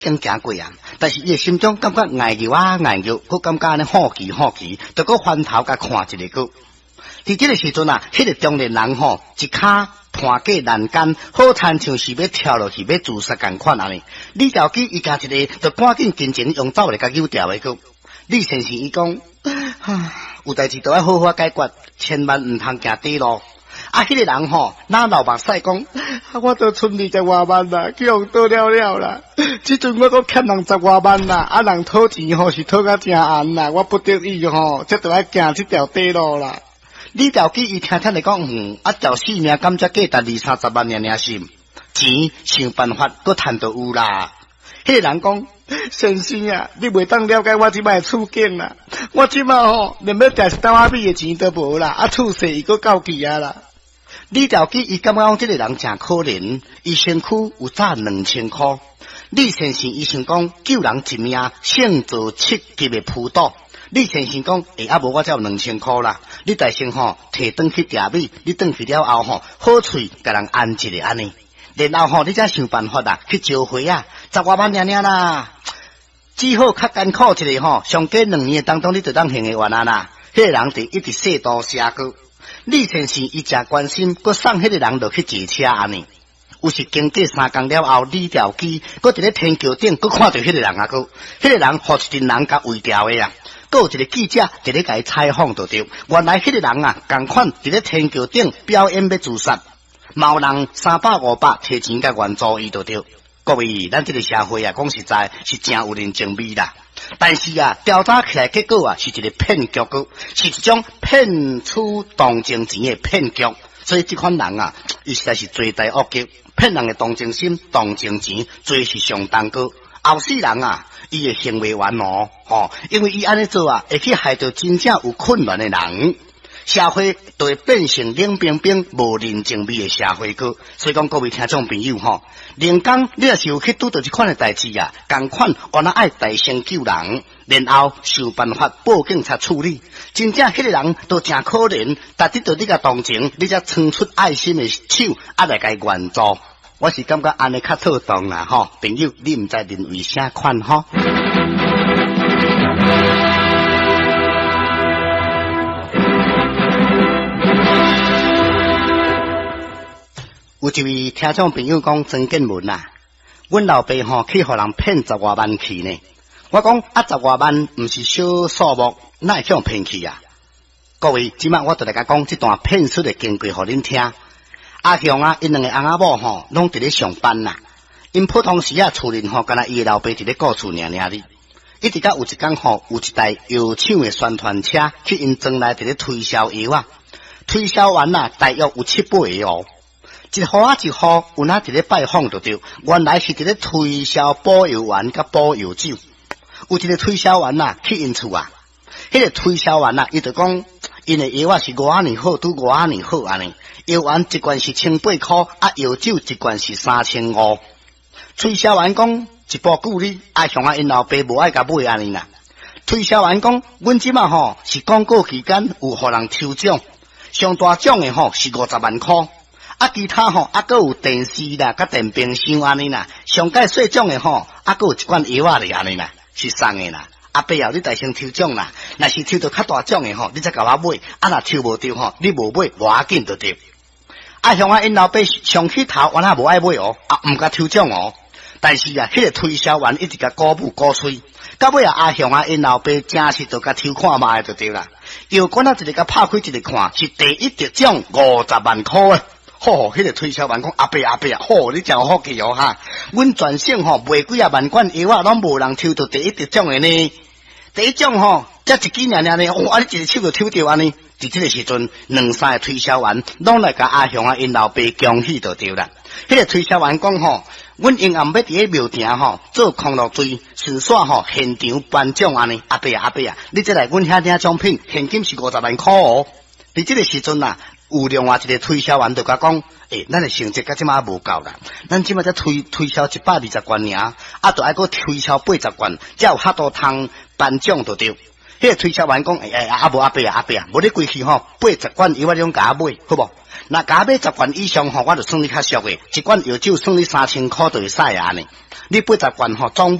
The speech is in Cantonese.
经行过啊，但是伊心中感觉挨牛啊挨牛，佮感觉安尼好奇，就佮翻头甲看一个个。伫这个时阵啊，迄个中年人吼，一骹盘过栏杆，好亲像是要跳落去要自杀共款安尼。李兆基伊家一个，就赶紧跟前用走来甲救掉的个。李先生伊讲，有代志都要好好解决，千万唔通行底路。迄个人吼，哪流目屎讲，我都剩20多万啦，去用倒了啦。即阵我阁欠人10多万啦，人讨钱吼是讨甲真暗啦，我不得已吼，才都要行这条底路啦。李兆基伊听听来讲，条性命感觉价值20、30万尔是，钱想办法阁赚到有啦。迄个人讲，先生啊，你袂当了解我即摆处境啦，我即摆吼连要食一刀仔米的钱都无啦，厝势伊阁够气啊啦。李兆基伊感觉讲，这个人真可怜，伊身躯有差2000块。李先生伊想讲，救人一命胜造7级的辅导。李先生讲，无我才有2000块啦。你大先吼摕转去茶米，你转去了后吼，好喙甲人安一个安尼。然后吼，你才想办法啦，去招回啊，10多万啦。只好较艰苦一个吼，上加2年当中，你就当行的完啊啦。迄个人就一直说道写过。李先生伊真关心，佮送迄个人落去坐车安尼。有时经过3工了后，李兆基佮伫咧天桥顶，佮看到迄个人啊，佮迄个人互一群人甲围掉的啊。佮有一个记者伫咧甲伊采访就对，原来迄个人啊，共款伫咧天桥顶表演要自杀，毛人300、500提钱甲援助伊就对。各位，咱这个社会啊，讲实在是真有人情味啦。但是啊，调查起来结果啊，是一个骗局个，是一种骗取同情钱的骗局。所以这款人啊，伊实在是罪大恶极，骗人的同情心、同情钱，罪是相当高。后世人啊，伊会行为完哦，因为伊安尼做啊，会去害到真正有困难的人。社会就会变成冷冰冰、无人情味的社会个，所以讲各位听众朋友吼，人讲你若是有去拄到这款的代志啊，共款原来爱大声救人，然后想办法报警才处理。真正迄个人都真可怜，但得到你个同情，你才伸出爱心的手，来甲伊援助。我是感觉安尼较妥当啦吼，朋友你毋知认为啥款吼？有一位听众朋友讲曾建文啊，阮老爸吼去互人骗10多万去呢。我讲10多万毋是小数目，哪会去互骗去啊？各位，即摆我就来甲讲这段骗术的经过互恁听。阿雄啊，因2个翁仔某吼，拢伫咧上班啦。因普通时啊，厝里吼，敢若伊老爸伫咧顾厝尔哩。一直到有一天吼，有一台药厂的宣传车去因庄内伫咧推销药啊，推销完啦，大约有7、8个哦。一号啊一号，有哪伫咧拜访就对，原来是伫咧推销补药丸甲补药酒。有一个推销员啊，去因厝啊，迄个推销员啊，伊就讲，因的药啊是5啊年好，拄5啊年好安尼。药丸一罐是1800块，药酒一罐是3500。推销员讲，一步久哩，阿雄啊因老爸无爱甲买安尼啦。推销员讲，阮即马吼是广告期间有互人抽奖，上大奖的吼是50万块。其他吼，还有电视啦，甲电冰箱安尼啦，上届细奖的吼，还有一罐药咧安尼啦，是送的啦。阿伯啊，你大先抽奖啦，若是抽到较大奖的吼，你再甲我买；若抽无着吼，你无买，无要紧就对。阿雄啊，因老爸上起头，原来无爱买哦，毋甲抽奖哦。但是啊，迄个推销员一直甲鼓舞鼓吹，到尾啊，阿雄啊，因老爸真是就甲抽看卖就对啦。药罐啊，一个甲拍开一个看，是第一得奖50万块诶。吼，迄个推销员讲阿伯啊，吼，你真有福气哦哈！阮全省吼卖几啊万罐药啊，拢无人抽到第一得奖的呢。第一奖吼，才一支尔呢，哇！你一个手就抽到安尼。伫这个时阵，2、3个推销员拢来甲阿雄啊因老爸恭喜就对啦。迄个推销员讲吼，阮因暗要伫咧庙埕吼做康乐队，顺续吼现场颁奖安尼。阿伯啊，你再来阮遐领奖品，现金是50万块哦。伫这个时阵啊。有另外一个推销员就甲讲，咱的成绩甲即马无够啦，咱即马才推销120罐尔，就爱搁推销80罐，才有遐多通颁奖就对。 迄个推销员讲，无阿伯啊，无你过去吼，80罐药我种甲买，好无？那甲买10罐以上吼，我就算你较俗诶，一罐药酒算你3000块就会使啊呢。你80罐吼总